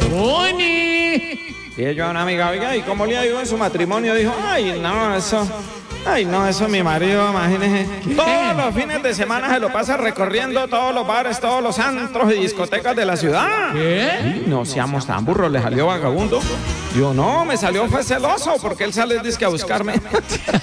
¡Tony! Y yo a una amiga, oiga, ¿y cómo le ha ido en su matrimonio? Dijo, ay, no, eso mi marido, imagínese. Todos los fines de semana se lo pasa recorriendo todos los bares, todos los antros y discotecas de la ciudad. ¿Qué? No seamos tan burros, le salió vagabundo. Yo no, me salió fue celoso, porque él sale dizque a buscarme.